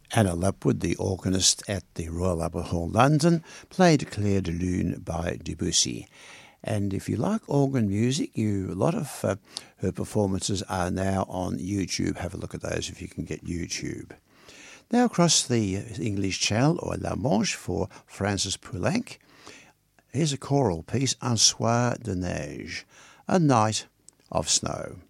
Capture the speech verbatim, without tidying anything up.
Anna Lapwood, the organist at the Royal Albert Hall, London, played Clair de Lune by Debussy. And if you like organ music, you a lot of uh, her performances are now on YouTube. Have a look at those if you can get YouTube. Now across the English Channel, or La Manche, for Francis Poulenc. Here's a choral piece, Un soir de neige, a night of snow.